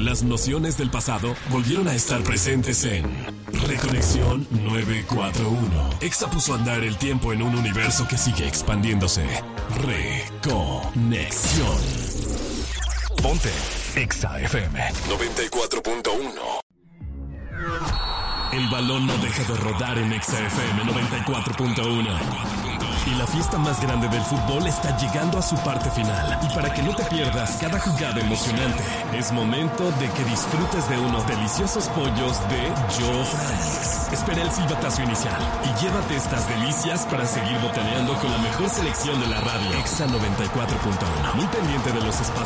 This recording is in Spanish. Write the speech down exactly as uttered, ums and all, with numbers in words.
las nociones del pasado volvieron a estar presentes en Reconexión novecientos cuarenta y uno. Exa puso a andar el tiempo en un universo que sigue expandiéndose. Reconexión. Ponte Exa F M noventa y cuatro punto uno. El balón no deja de rodar en Exa F M noventa y cuatro punto uno. Y la fiesta más grande del fútbol está llegando a su parte final. Y para que no te pierdas cada jugada emocionante, es momento de que disfrutes de unos deliciosos pollos de Joe Franks. Espera el silbatazo inicial y llévate estas delicias para seguir botaneando con la mejor selección de la radio. Exa noventa y cuatro punto uno. Muy pendiente de los espacios